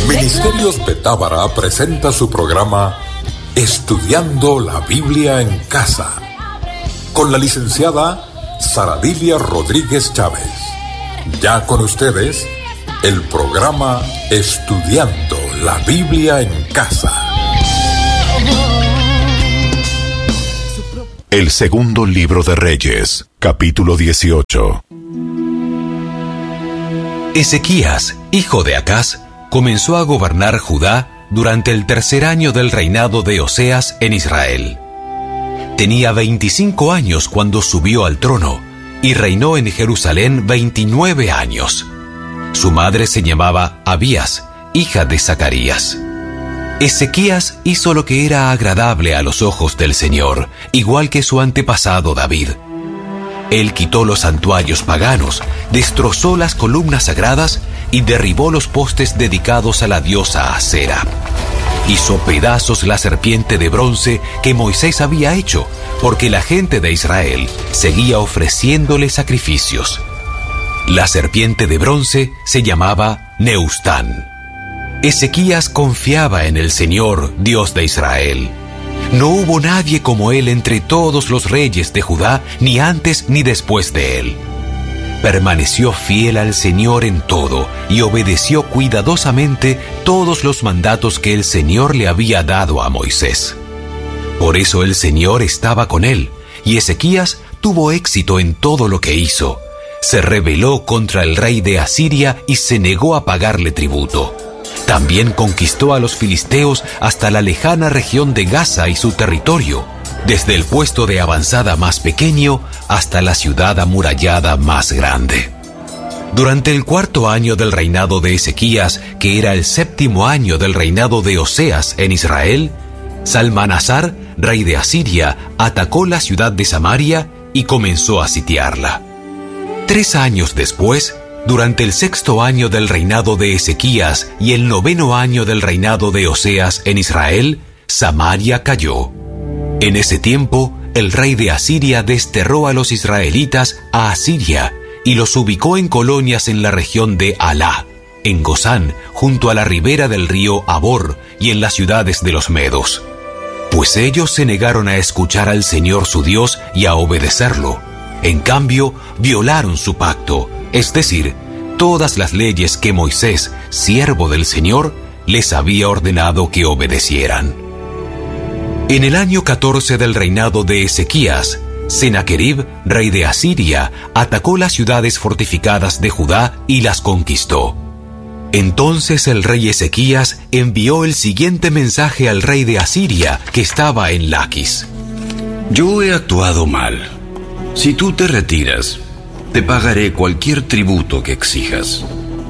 Ministerios de Tábara presenta su programa Estudiando la Biblia en Casa, con la licenciada Saradilia Rodríguez Chávez. Ya con ustedes, el programa Estudiando la Biblia en Casa. El segundo libro de Reyes, capítulo 18. Ezequías, hijo de Acaz, comenzó a gobernar Judá durante el tercer año del reinado de Oseas en Israel. Tenía 25 años cuando subió al trono y reinó en Jerusalén 29 años. Su madre se llamaba Abías, hija de Zacarías. Ezequías hizo lo que era agradable a los ojos del Señor, igual que su antepasado David. Él quitó los santuarios paganos, destrozó las columnas sagradas y derribó los postes dedicados a la diosa Asera. Hizo pedazos la serpiente de bronce que Moisés había hecho, porque la gente de Israel seguía ofreciéndole sacrificios. La serpiente de bronce se llamaba Neustán. Ezequías confiaba en el Señor, Dios de Israel. No hubo nadie como él entre todos los reyes de Judá, ni antes ni después de él. Permaneció fiel al Señor en todo y obedeció cuidadosamente todos los mandatos que el Señor le había dado a Moisés. Por eso el Señor estaba con él, y Ezequías tuvo éxito en todo lo que hizo. Se rebeló contra el rey de Asiria y se negó a pagarle tributo. También conquistó a los filisteos hasta la lejana región de Gaza y su territorio, desde el puesto de avanzada más pequeño hasta la ciudad amurallada más grande. Durante el cuarto año del reinado de Ezequías, que era el séptimo año del reinado de Oseas en Israel, Salmanasar, rey de Asiria, atacó la ciudad de Samaria y comenzó a sitiarla. 3 años después, durante el sexto año del reinado de Ezequías y el noveno año del reinado de Oseas en Israel, Samaria cayó. En ese tiempo, el rey de Asiria desterró a los israelitas a Asiria y los ubicó en colonias en la región de Halá, en Gozán, junto a la ribera del río Abor y en las ciudades de los medos. Pues ellos se negaron a escuchar al Señor su Dios y a obedecerlo. En cambio, violaron su pacto, es decir, todas las leyes que Moisés, siervo del Señor, les había ordenado que obedecieran. En el año 14 del reinado de Ezequías, Sennacherib, rey de Asiria, atacó las ciudades fortificadas de Judá y las conquistó. Entonces el rey Ezequías envió el siguiente mensaje al rey de Asiria, que estaba en Laquis. Yo he actuado mal. Si tú te retiras, te pagaré cualquier tributo que exijas.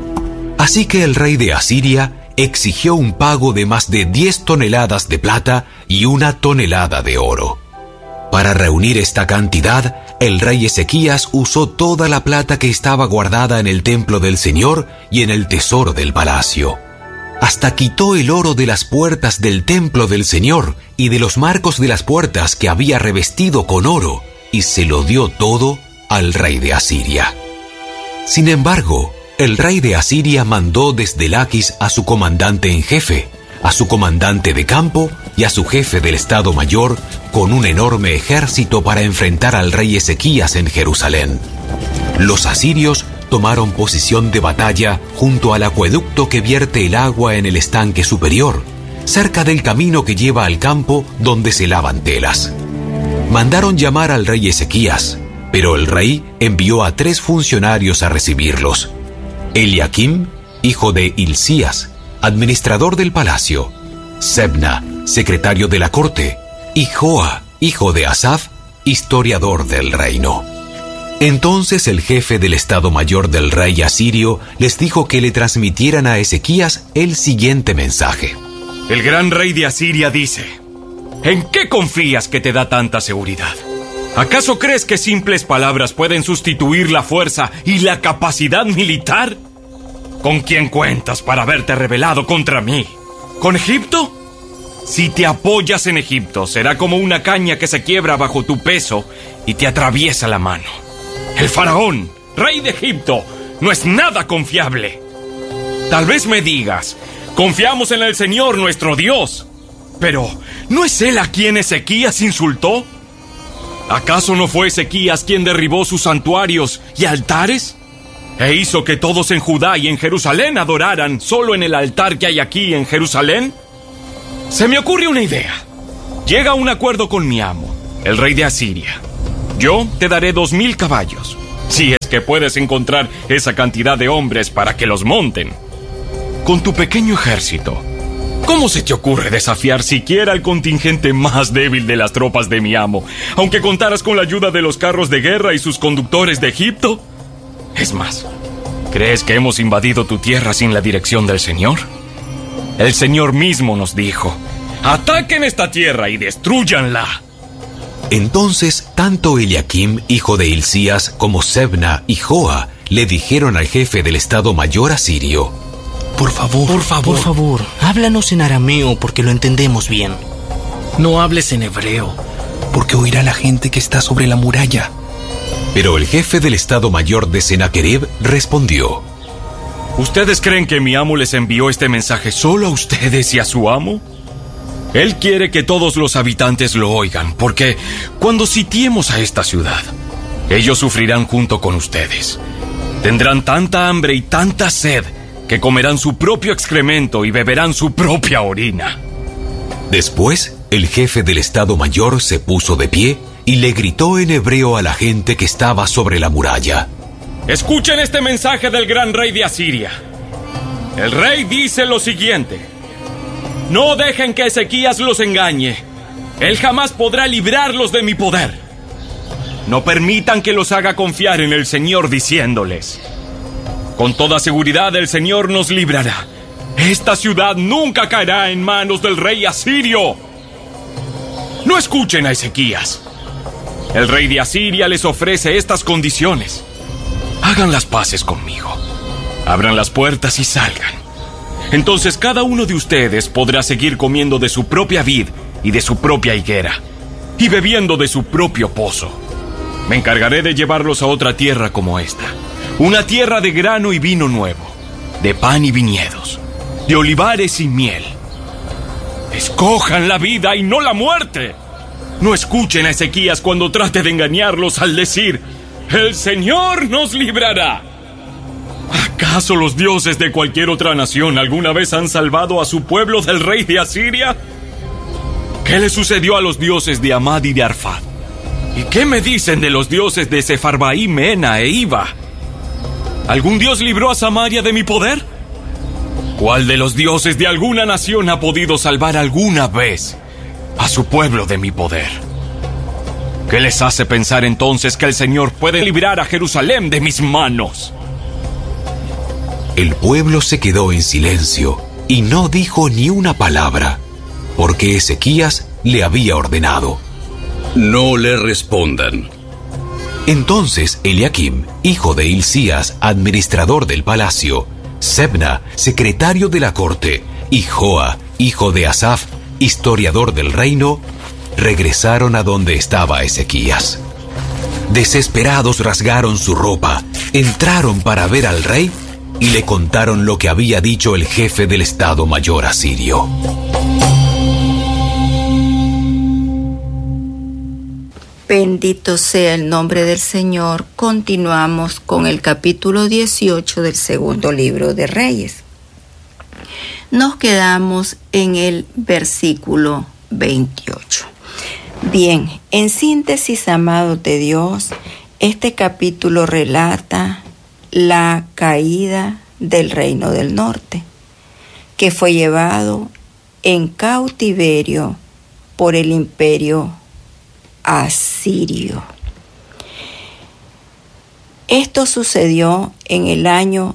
Así que el rey de Asiria exigió un pago de más de 10 toneladas de plata y 1 tonelada de oro. Para reunir esta cantidad, el rey Ezequías usó toda la plata que estaba guardada en el templo del Señor y en el tesoro del palacio. Hasta quitó el oro de las puertas del templo del Señor y de los marcos de las puertas que había revestido con oro, y se lo dio todo al rey de Asiria. Sin embargo, el rey de Asiria mandó desde Laquis a su comandante en jefe, a su comandante de campo y a su jefe del Estado Mayor con un enorme ejército para enfrentar al rey Ezequías en Jerusalén. Los asirios tomaron posición de batalla junto al acueducto que vierte el agua en el estanque superior, cerca del camino que lleva al campo donde se lavan telas. Mandaron llamar al rey Ezequías, pero el rey envió a 3 funcionarios a recibirlos: Eliakim, hijo de Hilcías, administrador del palacio; Sebna, secretario de la corte; y Joa, hijo de Asaf, historiador del reino. Entonces el jefe del Estado Mayor del rey asirio les dijo que le transmitieran a Ezequías el siguiente mensaje. El gran rey de Asiria dice: ¿en qué confías que te da tanta seguridad? ¿Acaso crees que simples palabras pueden sustituir la fuerza y la capacidad militar? ¿Con quién cuentas para haberte rebelado contra mí? ¿Con Egipto? Si te apoyas en Egipto, será como una caña que se quiebra bajo tu peso y te atraviesa la mano. El faraón, rey de Egipto, no es nada confiable. Tal vez me digas, confiamos en el Señor nuestro Dios. Pero, ¿no es Él a quien Ezequías insultó? ¿Acaso no fue Ezequías quien derribó sus santuarios y altares? ¿E hizo que todos en Judá y en Jerusalén adoraran solo en el altar que hay aquí en Jerusalén? Se me ocurre una idea. Llega a un acuerdo con mi amo, el rey de Asiria. Yo te daré 2,000 caballos, si es que puedes encontrar esa cantidad de hombres para que los monten. Con tu pequeño ejército, ¿cómo se te ocurre desafiar siquiera al contingente más débil de las tropas de mi amo, aunque contaras con la ayuda de los carros de guerra y sus conductores de Egipto? Es más, ¿crees que hemos invadido tu tierra sin la dirección del Señor? El Señor mismo nos dijo: ¡ataquen esta tierra y destrúyanla! Entonces, tanto Eliakim, hijo de Hilcías, como Sebna y Joa le dijeron al jefe del Estado Mayor asirio: Por favor, háblanos en arameo porque lo entendemos bien. No hables en hebreo, porque oirá la gente que está sobre la muralla. Pero el jefe del Estado Mayor de Sennacherib respondió: ¿Ustedes creen que mi amo les envió este mensaje solo a ustedes y a su amo? Él quiere que todos los habitantes lo oigan, porque cuando sitiemos a esta ciudad, ellos sufrirán junto con ustedes. Tendrán tanta hambre y tanta sed que comerán su propio excremento y beberán su propia orina. Después, el jefe del Estado Mayor se puso de pie y le gritó en hebreo a la gente que estaba sobre la muralla: Escuchen este mensaje del gran rey de Asiria. El rey dice lo siguiente: no dejen que Ezequías los engañe. Él jamás podrá librarlos de mi poder. No permitan que los haga confiar en el Señor diciéndoles: con toda seguridad el Señor nos librará. Esta ciudad nunca caerá en manos del rey asirio. No escuchen a Ezequías. El rey de Asiria les ofrece estas condiciones. Hagan las paces conmigo. Abran las puertas y salgan. Entonces cada uno de ustedes podrá seguir comiendo de su propia vid y de su propia higuera, y bebiendo de su propio pozo. Me encargaré de llevarlos a otra tierra como esta, una tierra de grano y vino nuevo, de pan y viñedos, de olivares y miel. Escojan la vida y no la muerte. No escuchen a Ezequías cuando trate de engañarlos al decir: el Señor nos librará. ¿Acaso los dioses de cualquier otra nación alguna vez han salvado a su pueblo del rey de Asiria? ¿Qué le sucedió a los dioses de Amad y de Arfad? ¿Y qué me dicen de los dioses de Sefarbaim, Mena e Iva? ¿Algún dios libró a Samaria de mi poder? ¿Cuál de los dioses de alguna nación ha podido salvar alguna vez a su pueblo de mi poder? ¿Qué les hace pensar entonces que el Señor puede librar a Jerusalén de mis manos? El pueblo se quedó en silencio y no dijo ni una palabra, porque Ezequías le había ordenado: no le respondan. Entonces Eliakim, hijo de Hilcías, administrador del palacio, Sebna, secretario de la corte, y Joa, hijo de Asaf, historiador del reino, regresaron a donde estaba Ezequías. Desesperados rasgaron su ropa, entraron para ver al rey y le contaron lo que había dicho el jefe del Estado Mayor asirio. Bendito sea el nombre del Señor. Continuamos con el capítulo 18 del segundo libro de Reyes. Nos quedamos en el versículo 28. Bien, en síntesis, amados de Dios, este capítulo relata la caída del reino del norte, que fue llevado en cautiverio por el imperio asirio. Esto sucedió en el año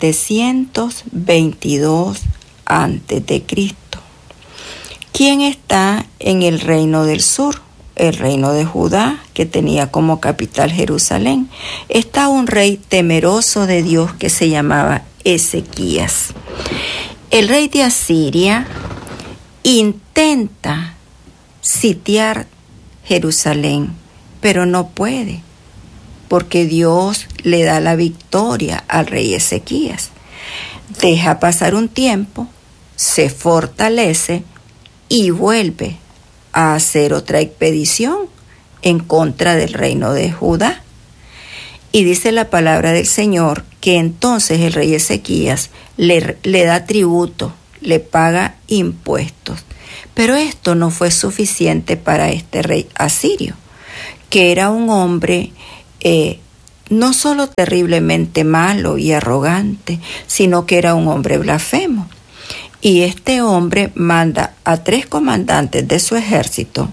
722 a.C. ¿Quién está en el reino del sur? El reino de Judá, que tenía como capital Jerusalén. Está un rey temeroso de Dios que se llamaba Ezequías. El rey de Asiria intenta sitiar Jerusalén, pero no puede, porque Dios le da la victoria al rey Ezequías. deja pasar un tiempo, se fortalece y vuelve a hacer otra expedición en contra del reino de Judá. Y dice la palabra del Señor que entonces el rey Ezequías le da tributo, le paga impuestos. Pero esto no fue suficiente para este rey asirio, que era un hombre no solo terriblemente malo y arrogante, sino que era un hombre blasfemo. Y este hombre manda a 3 comandantes de su ejército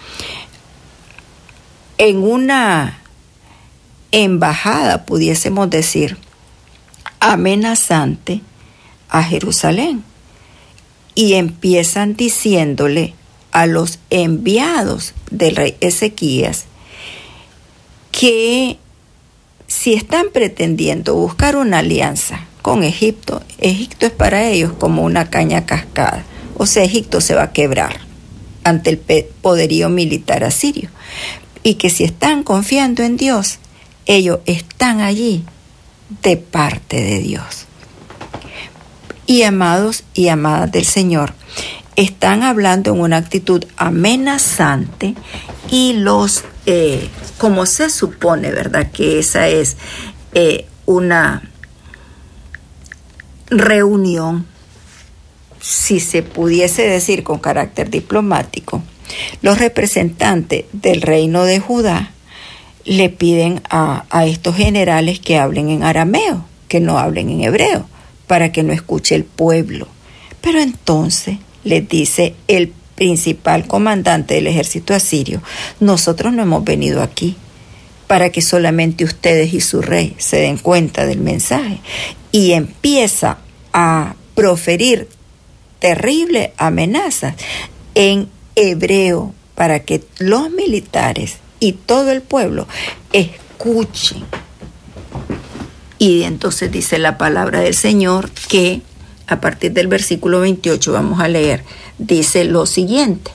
en una embajada, pudiésemos decir, amenazante a Jerusalén. Y empiezan diciéndole a los enviados del rey Ezequías que si están pretendiendo buscar una alianza con Egipto, Egipto es para ellos como una caña cascada. O sea, Egipto se va a quebrar ante el poderío militar asirio. Y que si están confiando en Dios, ellos están allí de parte de Dios. Y amados y amadas del Señor, están hablando en una actitud amenazante y los, como se supone, ¿verdad? Que esa es una reunión, si se pudiese decir con carácter diplomático, los representantes del reino de Judá le piden a estos generales que hablen en arameo, que no hablen en hebreo, para que no escuche el pueblo. Pero entonces les dice el principal comandante del ejército asirio: nosotros no hemos venido aquí para que solamente ustedes y su rey se den cuenta del mensaje. Y empieza a proferir terribles amenazas en hebreo para que los militares y todo el pueblo escuchen. Y entonces dice la palabra del Señor que a partir del versículo 28 vamos a leer, dice lo siguiente: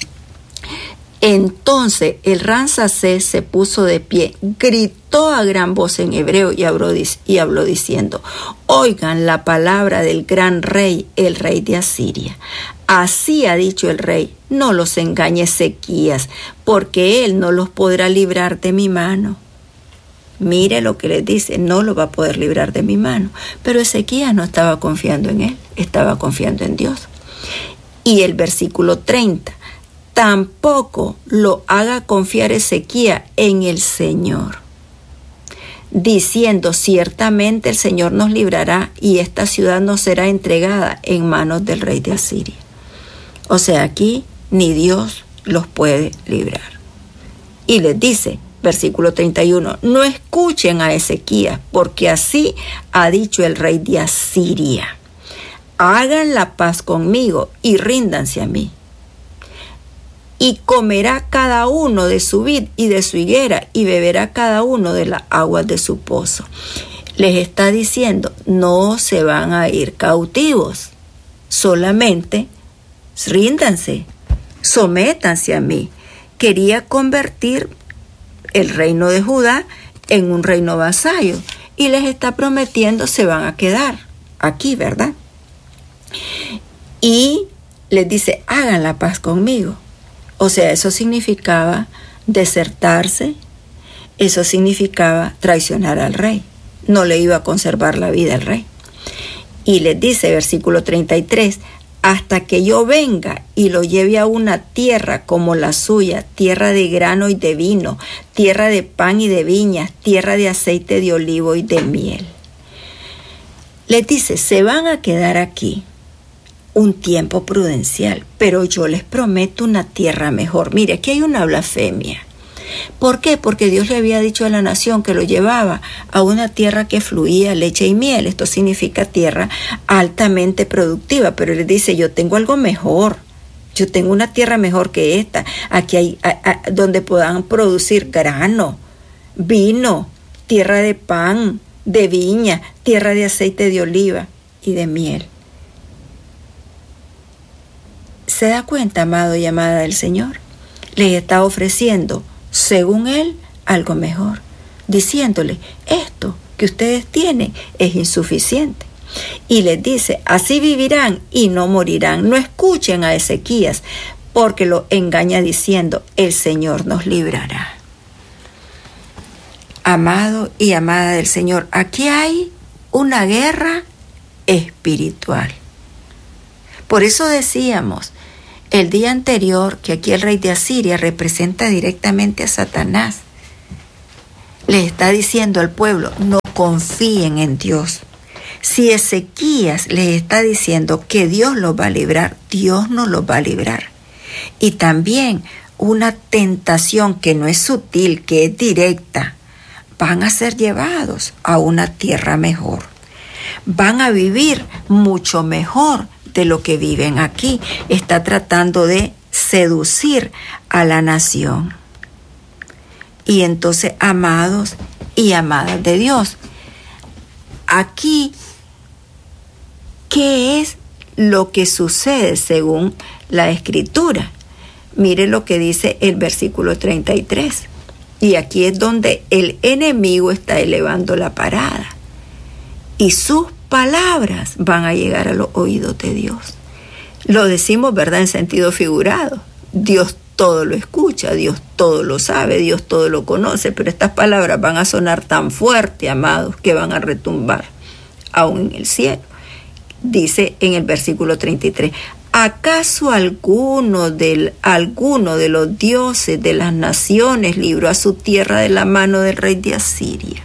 entonces el Ramsacés se puso de pie, gritó a gran voz en hebreo y habló diciendo: oigan la palabra del gran rey, el rey de Asiria. Así ha dicho el rey: no los engañe Ezequías, porque él no los podrá librar de mi mano. Mire lo que les dice: no lo va a poder librar de mi mano. Pero Ezequías no estaba confiando en él, estaba confiando en Dios. Y el versículo 30: tampoco lo haga confiar Ezequías en el Señor, diciendo: ciertamente el Señor nos librará y esta ciudad no será entregada en manos del rey de Asiria. O sea, aquí ni Dios los puede librar. Y les dice, versículo 31, no escuchen a Ezequías, porque así ha dicho el rey de Asiria: hagan la paz conmigo y ríndanse a mí. Y comerá cada uno de su vid y de su higuera, y beberá cada uno de las aguas de su pozo. Les está diciendo, no se van a ir cautivos, solamente ríndanse, sométanse a mí. Quería convertir el reino de Judá en un reino vasallo, y les está prometiendo se van a quedar aquí, ¿verdad? Y les dice, hagan la paz conmigo. O sea, eso significaba desertarse, eso significaba traicionar al rey. No le iba a conservar la vida al rey. Y les dice, versículo 33, hasta que yo venga y lo lleve a una tierra como la suya, tierra de grano y de vino, tierra de pan y de viñas, tierra de aceite de olivo y de miel. Les dice, se van a quedar aquí un tiempo prudencial, pero yo les prometo una tierra mejor. Mire, aquí hay una blasfemia. ¿Por qué? Porque Dios le había dicho a la nación que lo llevaba a una tierra que fluía leche y miel. Esto significa tierra altamente productiva, pero él dice, yo tengo algo mejor. Yo tengo una tierra mejor que esta. Aquí hay donde puedan producir grano, vino, tierra de pan, de viña, tierra de aceite de oliva y de miel. ¿Se da cuenta, amado y amada del Señor? Les está ofreciendo, según Él, algo mejor, diciéndole, esto que ustedes tienen es insuficiente. Y les dice, así vivirán y no morirán. No escuchen a Ezequías, porque lo engaña diciendo, el Señor nos librará. Amado y amada del Señor, aquí hay una guerra espiritual. Por eso decíamos el día anterior que aquí el rey de Asiria representa directamente a Satanás. Le está diciendo al pueblo, no confíen en Dios. Si Ezequías les está diciendo que Dios los va a librar, Dios no los va a librar. Y también una tentación que no es sutil, que es directa. Van a ser llevados a una tierra mejor. Van a vivir mucho mejor de lo que viven aquí. Está tratando de seducir a la nación. Y entonces, amados y amadas de Dios, aquí, ¿qué es lo que sucede según la Escritura? Mire lo que dice el versículo 33. Y aquí es donde el enemigo está elevando la parada. Y sus palabras van a llegar a los oídos de Dios. Lo decimos, ¿verdad?, en sentido figurado. Dios todo lo escucha, Dios todo lo sabe, Dios todo lo conoce, pero estas palabras van a sonar tan fuerte, amados, que van a retumbar aún en el cielo. Dice en el versículo 33, ¿acaso alguno de los dioses de las naciones libró a su tierra de la mano del rey de Asiria?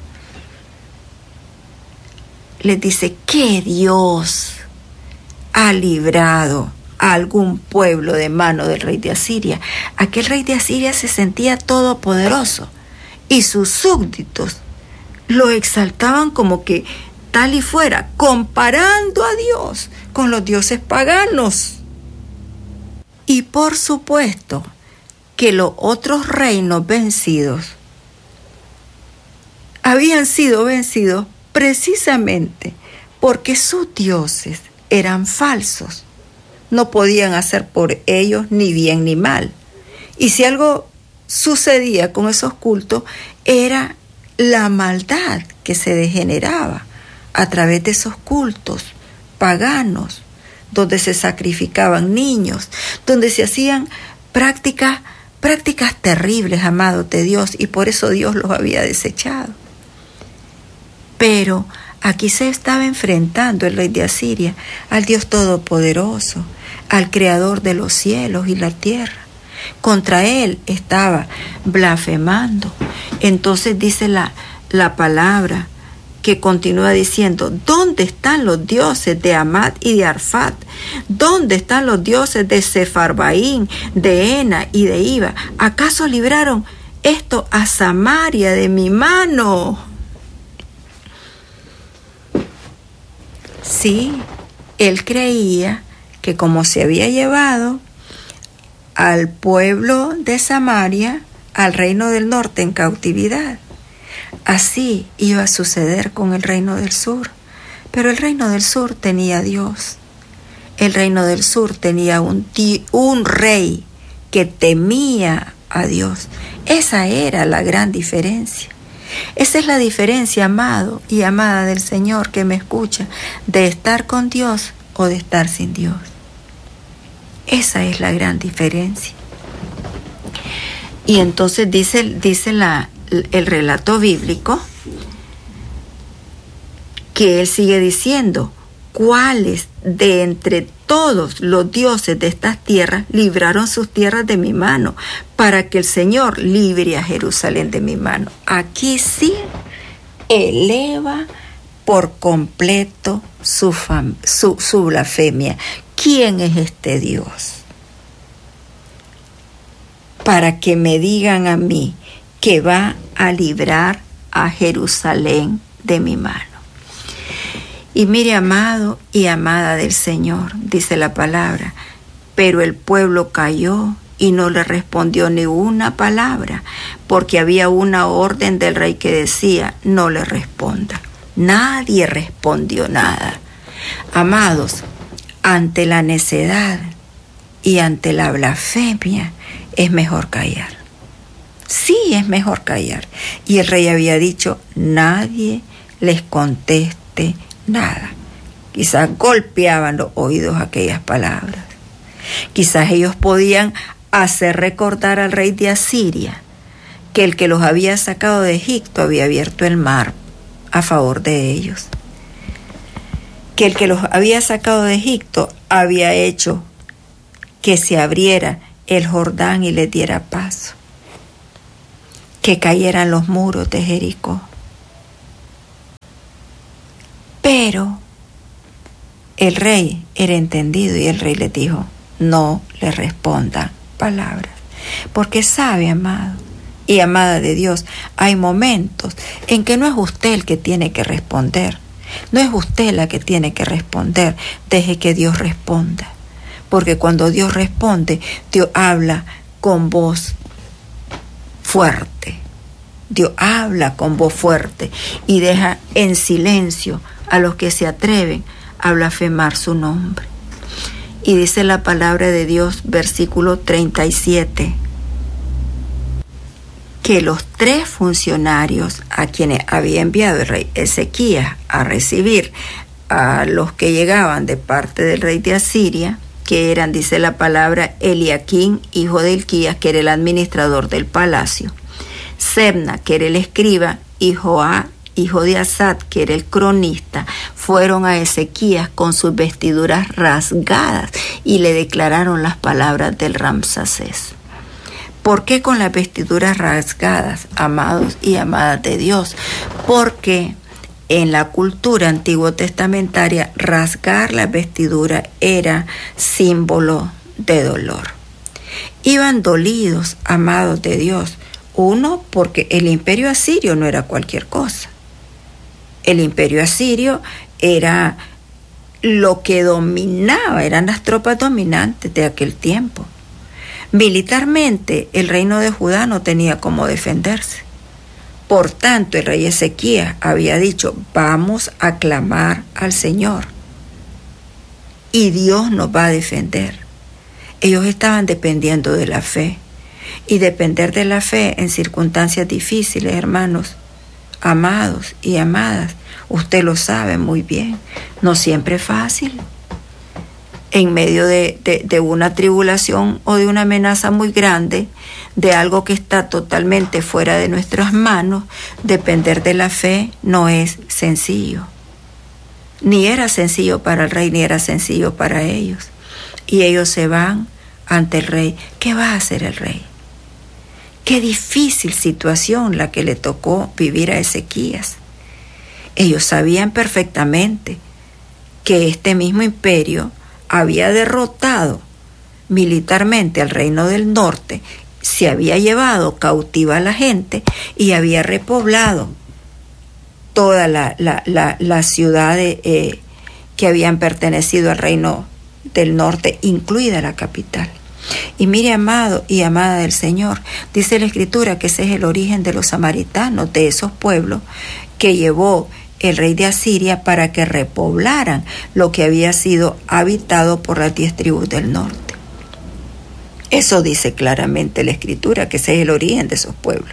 Les dice, ¿qué Dios ha librado a algún pueblo de mano del rey de Asiria? Aquel rey de Asiria se sentía todopoderoso y sus súbditos lo exaltaban como que tal y fuera, comparando a Dios con los dioses paganos. Y por supuesto que los otros reinos vencidos habían sido vencidos precisamente porque sus dioses eran falsos. No podían hacer por ellos ni bien ni mal. Y si algo sucedía con esos cultos, era la maldad que se degeneraba a través de esos cultos paganos, donde se sacrificaban niños, donde se hacían prácticas terribles, amados de Dios, y por eso Dios los había desechado. Pero aquí se estaba enfrentando el rey de Asiria al Dios Todopoderoso, al Creador de los cielos y la tierra. Contra él estaba blasfemando. Entonces dice la palabra que continúa diciendo, ¿dónde están los dioses de Amad y de Arfat? ¿Dónde están los dioses de Sefarbaín, de Ena y de Iva? ¿Acaso libraron esto a Samaria de mi mano? Sí, él creía que como se había llevado al pueblo de Samaria, al reino del norte en cautividad, así iba a suceder con el reino del sur. Pero el reino del sur tenía a Dios. El reino del sur tenía un rey que temía a Dios. Esa era la gran diferencia. Esa es la diferencia, amado y amada del Señor que me escucha, de estar con Dios o de estar sin Dios. Esa es la gran diferencia. Y entonces dice el relato bíblico que él sigue diciendo, ¿cuáles de entre todos los dioses de estas tierras libraron sus tierras de mi mano, para que el Señor libre a Jerusalén de mi mano? Aquí sí eleva por completo su blasfemia. ¿Quién es este Dios? Para que me digan a mí que va a librar a Jerusalén de mi mano. Y mire, amado y amada del Señor, dice la palabra, pero el pueblo cayó y no le respondió ni una palabra, porque había una orden del rey que decía, no le responda. Nadie respondió nada. Amados, ante la necedad y ante la blasfemia, es mejor callar. Sí, es mejor callar. Y el rey había dicho, nadie les conteste nada. Quizás golpeaban los oídos aquellas palabras. Quizás ellos podían hacer recordar al rey de Asiria que el que los había sacado de Egipto había abierto el mar a favor de ellos. Que el que los había sacado de Egipto había hecho que se abriera el Jordán y les diera paso. Que cayeran los muros de Jericó. Pero el rey era entendido y el rey les dijo, no le respondan palabras. Porque sabe, amado y amada de Dios, hay momentos en que no es usted el que tiene que responder. No es usted la que tiene que responder. Deje que Dios responda. Porque cuando Dios responde, Dios habla con voz fuerte. Dios habla con voz fuerte y deja en silencio a los que se atreven a blasfemar su nombre. Y dice la palabra de Dios, versículo 37, que los 3 funcionarios a quienes había enviado el rey Ezequías a recibir a los que llegaban de parte del rey de Asiria, que eran, dice la palabra, Eliaquín, hijo de Hilquías, que era el administrador del palacio, Sebna, que era el escriba, y Joá, hijo de Asad, que era el cronista, fueron a Ezequías con sus vestiduras rasgadas y le declararon las palabras del Ramsacés. ¿Por qué con las vestiduras rasgadas, amados y amadas de Dios? Porque en la cultura antiguo testamentaria, rasgar la vestidura era símbolo de dolor. Iban dolidos, amados de Dios. Uno, porque el imperio asirio no era cualquier cosa. El imperio asirio era lo que dominaba, eran las tropas dominantes de aquel tiempo. Militarmente, el reino de Judá no tenía cómo defenderse. Por tanto, el rey Ezequías había dicho, vamos a clamar al Señor y Dios nos va a defender. Ellos estaban dependiendo de la fe. Y depender de la fe en circunstancias difíciles, hermanos, amados y amadas, usted lo sabe muy bien, no siempre es fácil. En medio de una tribulación o de una amenaza muy grande, de algo que está totalmente fuera de nuestras manos, depender de la fe no es sencillo. Ni era sencillo para el rey, ni era sencillo para ellos. Y ellos se van ante el rey. ¿Qué va a hacer el rey? Qué difícil situación la que le tocó vivir a Ezequías. Ellos sabían perfectamente que este mismo imperio había derrotado militarmente al reino del norte, se había llevado cautiva a la gente y había repoblado toda la ciudad que habían pertenecido al reino del norte, incluida la capital. Y mire, amado y amada del Señor, dice la Escritura que ese es el origen de los samaritanos, de esos pueblos que llevó el rey de Asiria para que repoblaran lo que había sido habitado por las 10 tribus del norte. Eso dice claramente la Escritura, que ese es el origen de esos pueblos.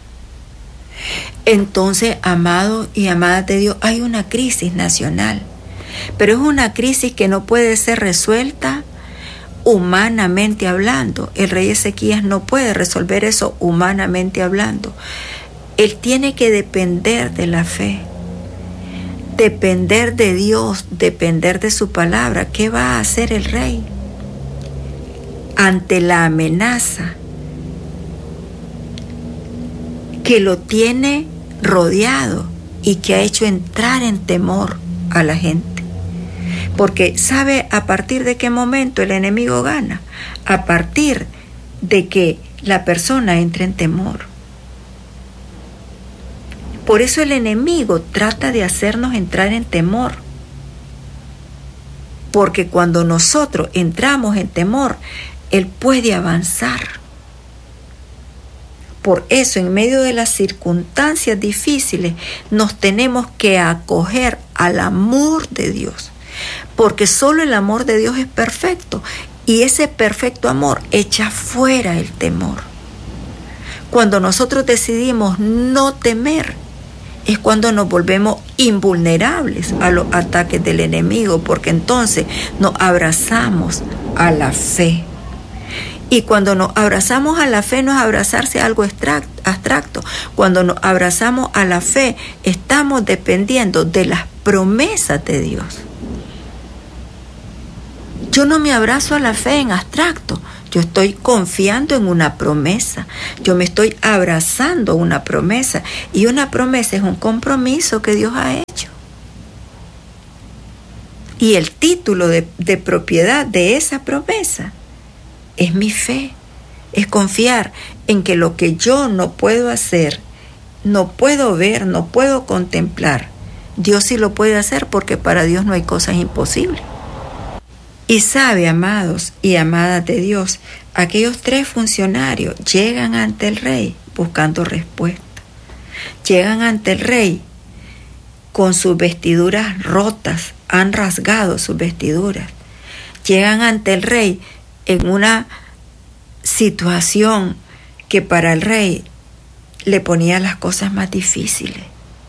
Entonces, amados y amadas de Dios, hay una crisis nacional, pero es una crisis que no puede ser resuelta humanamente hablando. El rey Ezequías no puede resolver eso humanamente hablando. Él tiene que depender de la fe, depender de Dios, depender de su palabra. ¿Qué va a hacer el rey ante la amenaza que lo tiene rodeado y que ha hecho entrar en temor a la gente? Porque sabe a partir de qué momento el enemigo gana, a partir de que la persona entre en temor. Por eso el enemigo trata de hacernos entrar en temor. Porque cuando nosotros entramos en temor, él puede avanzar. Por eso, en medio de las circunstancias difíciles, nos tenemos que acoger al amor de Dios. Porque solo el amor de Dios es perfecto. Y ese perfecto amor echa fuera el temor. Cuando nosotros decidimos no temer, es cuando nos volvemos invulnerables a los ataques del enemigo, porque entonces nos abrazamos a la fe. Y cuando nos abrazamos a la fe no es abrazarse a algo abstracto. Cuando nos abrazamos a la fe, estamos dependiendo de las promesas de Dios. Yo no me abrazo a la fe en abstracto. Yo estoy confiando en una promesa. Yo me estoy abrazando a una promesa. Y una promesa es un compromiso que Dios ha hecho. Y el título de propiedad de esa promesa es mi fe. Es confiar en que lo que yo no puedo hacer, no puedo ver, no puedo contemplar, Dios sí lo puede hacer, porque para Dios no hay cosas imposibles. Y sabe, amados y amadas de Dios, aquellos 3 funcionarios llegan ante el rey buscando respuesta. Llegan ante el rey con sus vestiduras rotas, han rasgado sus vestiduras. Llegan ante el rey en una situación que para el rey le ponía las cosas más difíciles.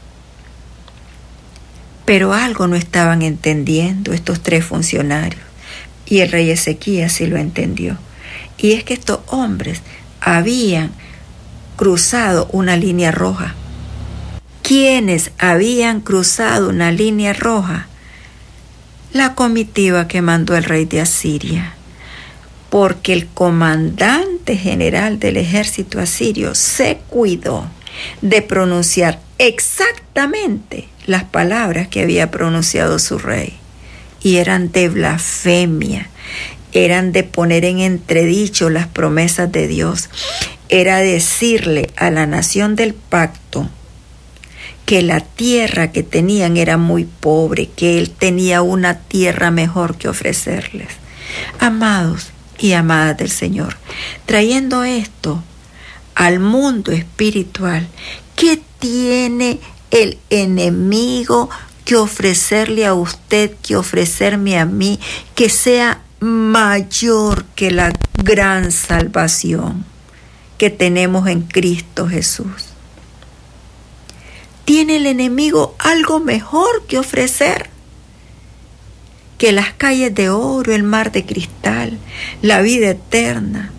Pero algo no estaban entendiendo estos 3 funcionarios. Y el rey Ezequías sí lo entendió. Y es que estos hombres habían cruzado una línea roja. ¿Quiénes habían cruzado una línea roja? La comitiva que mandó el rey de Asiria. Porque el comandante general del ejército asirio se cuidó de pronunciar exactamente las palabras que había pronunciado su rey. Y eran de blasfemia, eran de poner en entredicho las promesas de Dios. Era decirle a la nación del pacto que la tierra que tenían era muy pobre, que él tenía una tierra mejor que ofrecerles. Amados y amadas del Señor, trayendo esto al mundo espiritual, ¿qué tiene el enemigo que ofrecerle a usted, que ofrecerme a mí, que sea mayor que la gran salvación que tenemos en Cristo Jesús? ¿Tiene el enemigo algo mejor que ofrecer? Que las calles de oro, el mar de cristal, la vida eterna,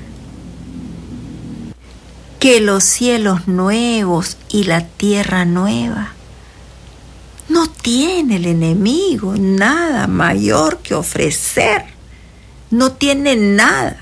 que los cielos nuevos y la tierra nueva. No tiene el enemigo nada mayor que ofrecer. No tiene nada.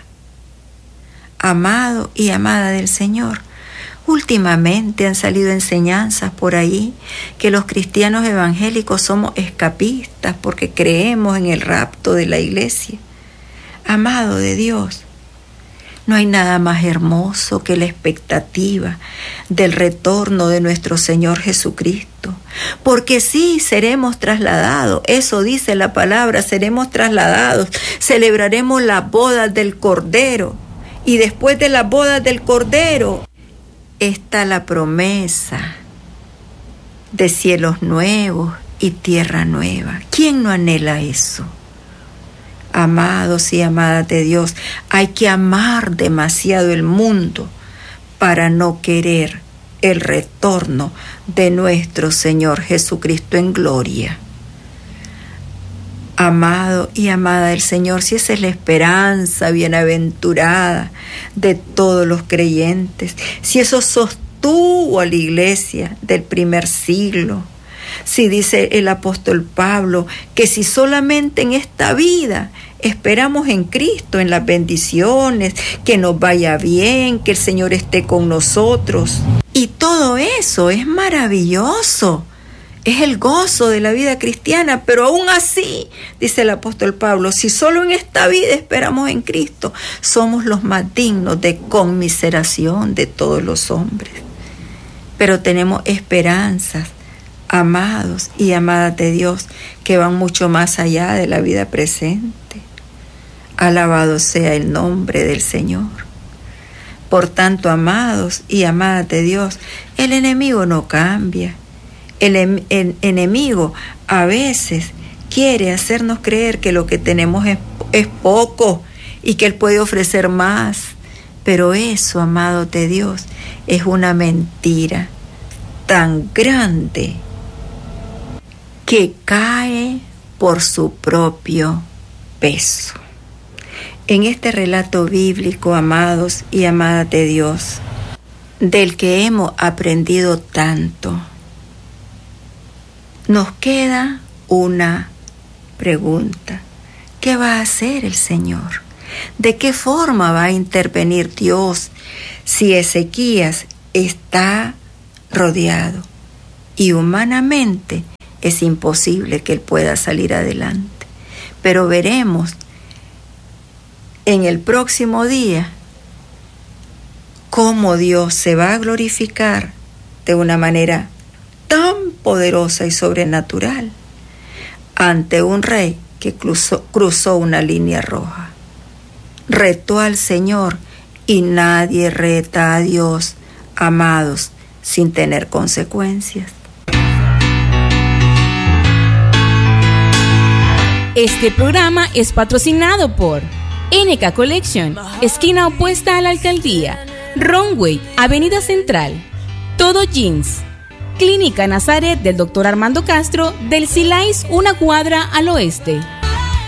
Amado y amada del Señor, últimamente han salido enseñanzas por ahí que los cristianos evangélicos somos escapistas porque creemos en el rapto de la iglesia. Amado de Dios, no hay nada más hermoso que la expectativa del retorno de nuestro Señor Jesucristo. Porque sí, seremos trasladados, eso dice la palabra, seremos trasladados, celebraremos las bodas del Cordero. Y después de las bodas del Cordero está la promesa de cielos nuevos y tierra nueva. ¿Quién no anhela eso? Amados y amadas de Dios, hay que amar demasiado el mundo para no querer el retorno de nuestro Señor Jesucristo en gloria. Amado y amada del Señor, si esa es la esperanza bienaventurada de todos los creyentes, si eso sostuvo a la iglesia del primer siglo, si dice el apóstol Pablo que si solamente en esta vida esperamos en Cristo, en las bendiciones, que nos vaya bien, que el Señor esté con nosotros, y todo eso es maravilloso. Es el gozo de la vida cristiana, pero aún así, dice el apóstol Pablo, si solo en esta vida esperamos en Cristo, somos los más dignos de conmiseración de todos los hombres. Pero tenemos esperanzas, amados y amadas de Dios, que van mucho más allá de la vida presente. Alabado sea el nombre del Señor. Por tanto, amados y amadas de Dios, el enemigo no cambia. El enemigo a veces quiere hacernos creer que lo que tenemos es poco y que él puede ofrecer más. Pero eso, amados de Dios, es una mentira. tan grande que cae por su propio peso. En este relato bíblico, amados y amadas de Dios, del que hemos aprendido tanto, nos queda una pregunta. ¿Qué va a hacer el Señor? ¿De qué forma va a intervenir Dios si Ezequías está rodeado y humanamente es imposible que él pueda salir adelante? Pero veremos en el próximo día cómo Dios se va a glorificar de una manera tan poderosa y sobrenatural ante un rey que cruzó una línea roja. Retó al Señor, y nadie reta a Dios, amados, sin tener consecuencias. Este programa es patrocinado por NK Collection, esquina opuesta a la alcaldía, Runway, Avenida Central, Todo Jeans, Clínica Nazaret del Dr. Armando Castro, del Silais, una cuadra al oeste.